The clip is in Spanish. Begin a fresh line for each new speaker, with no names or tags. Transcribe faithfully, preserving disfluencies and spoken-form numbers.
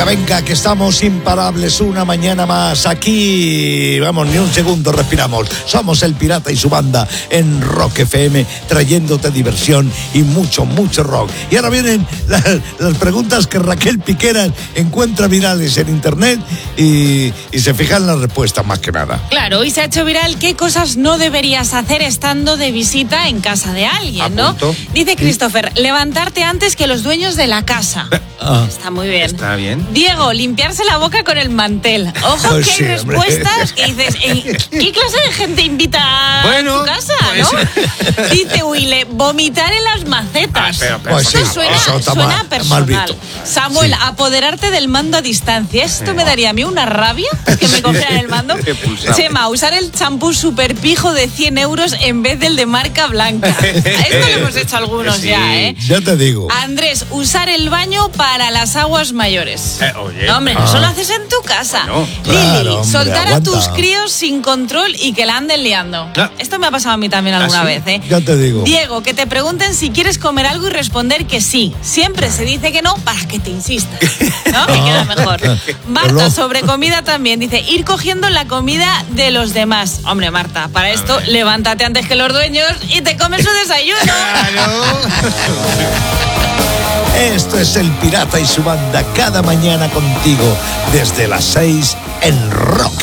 Venga, venga, que estamos imparables una mañana más. Aquí, vamos, ni un segundo respiramos. Somos el Pirata y su banda en Rock F M, trayéndote diversión y mucho, mucho rock. Y ahora vienen las, las preguntas que Raquel Piqueras encuentra virales en internet y, y se fija en las respuestas más que nada.
Claro, hoy se ha hecho viral qué cosas no deberías hacer estando de visita en casa de alguien, ¿no?
Apunto.
Dice Christopher, levantarte antes que los dueños de la casa.
Ah.
Está muy bien.
Está bien.
Diego, limpiarse la boca con el mantel. Ojo
Pues
que hay
sí,
respuestas
hombre.
que dices, "¿Eh, ¿qué clase de gente invita
Bueno,
a tu casa,
pues-
no?" Dice Wille, vomitar en las macetas.
Ah, pero, pero,
Pues
Eso
sí,
suena,
eso está
suena
mal-
personal.
mal visto.
Samuel,
Sí.
apoderarte del mando a distancia. Esto me daría a mí una rabia que me cogieran el mando.
Qué pulsado.
Chema, usar el champú super pijo de cien euros en vez del de marca blanca. Esto lo hemos hecho algunos
Sí.
ya, ¿eh?
Ya te digo.
Andrés, usar el baño para las aguas mayores.
Eh, oye.
No, hombre,
Ah.
eso lo haces en tu casa.
Bueno,
Lili,
claro, hombre,
soltar
aguanta.
a tus críos sin control y que la anden liando.
Ah.
Esto me ha pasado a mí también alguna
¿Ah, sí?
vez, ¿eh?
Ya te digo.
Diego, que te pregunten si quieres comer algo y responder que sí. Siempre se dice que no para que te insistas, ¿no? Que queda mejor. Marta,
Pero-
sobre comida también, dice, ir cogiendo la comida de los demás. Hombre, Marta, para esto, levántate antes que los dueños y te comes su desayuno.
Esto es el Pirata y su banda cada mañana contigo desde las seis en Rock